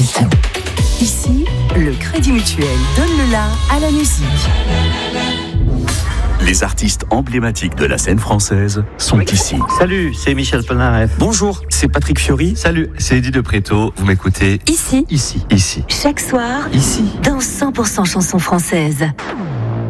répétition. Ici, le Crédit Mutuel donne le la à la musique. Les artistes emblématiques de la scène française sont ici. Salut, c'est Michel Polnareff. Bonjour, c'est Patrick Fiori. Salut, c'est Eddie de Préto. Vous m'écoutez Ici, ici. chaque soir, Ici. dans 100% chansons françaises.